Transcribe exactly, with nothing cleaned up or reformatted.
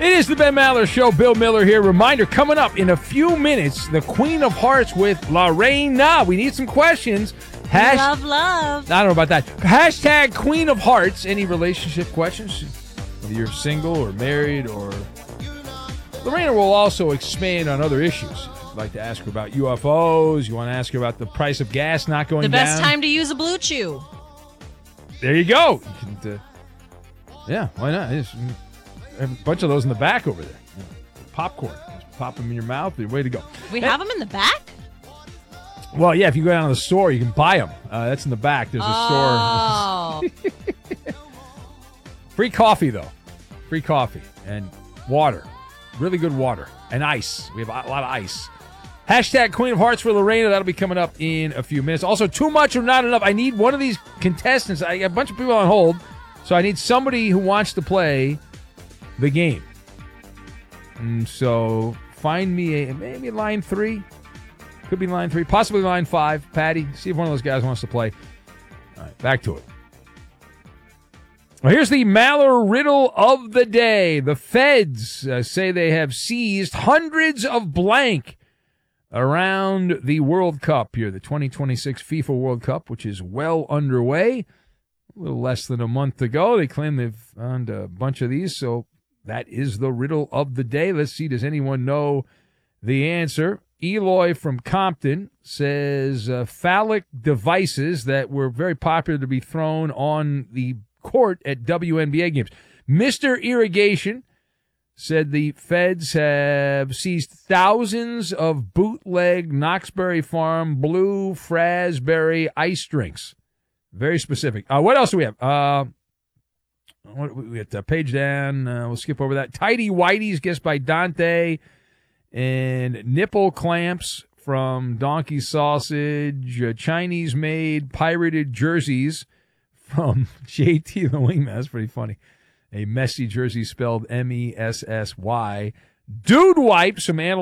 It is the Ben Maller Show. Bill Miller here. Reminder, coming up in a few minutes, the Queen of Hearts with Lorena. We need some questions. Hash- love, love. I don't know about that. Hashtag Queen of Hearts. Any relationship questions? Whether you're single or married or... Lorena will also expand on other issues. If you'd like to ask her about U F Os, you want to ask her about the price of gas not going down. The best down. time to use a Blue Chew. There you go. You can, uh, yeah, why not? Just, have a bunch of those in the back over there. You know, popcorn. Just pop them in your mouth. Way to go. We and, have them in the back? Well, yeah, if you go down to the store, you can buy them. Uh, that's in the back. There's a oh. store. Free coffee, though. Free coffee and water. Really good water. And ice. We have a lot of ice. Hashtag Queen of Hearts for Lorena. That'll be coming up in a few minutes. Also, too much or not enough. I need one of these contestants. I got a bunch of people on hold, so I need somebody who wants to play the game. And so find me a maybe line three. Could be line three, possibly line five. Patty, see if one of those guys wants to play. All right, back to it. Well, here's the Maller riddle of the day. The feds uh, say they have seized hundreds of blank around the World Cup here, the twenty twenty-six FIFA World Cup, which is well underway. A little less than a month ago. They claim they've found a bunch of these, so that is the riddle of the day. Let's see, does anyone know the answer? Eloy from Compton says uh, phallic devices that were very popular to be thrown on the court at W N B A games. Mister Irrigation said the feds have seized thousands of bootleg Knoxberry Farm blue Frasberry ice drinks. Very specific. Uh, what else do we have? Uh, what, we got the page down. Uh, we'll skip over that. Tidy Whitey's, guessed by Dante. And nipple clamps from Donkey Sausage. Uh, Chinese-made pirated jerseys from J T the Wingman. That's pretty funny. A messy jersey spelled M E S S Y. Dude wipes from Animal